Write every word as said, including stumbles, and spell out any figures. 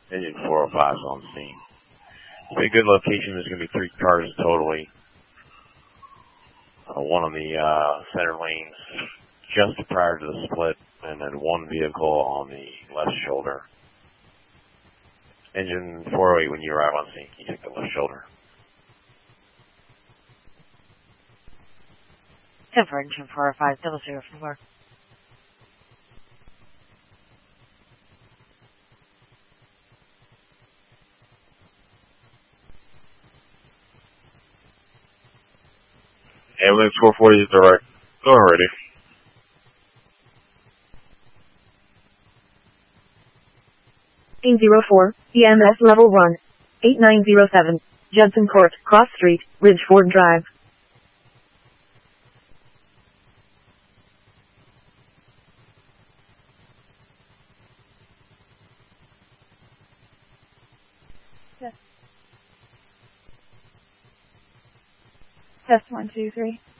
Engine four oh five is on scene. It's a good location. There's going to be three cars totally. Uh, one on the uh, center lanes just prior to the split, and then one vehicle on the left shoulder. Engine four oh eight, when you arrive on scene, can you take the left shoulder? ten for engine four oh five, double zero four. Ambulance four forty is direct. Go already. eight zero four, E M S level one. eight nine zero seven, Judson Court, Cross Street, Ridgeford Drive. Test one, two, three.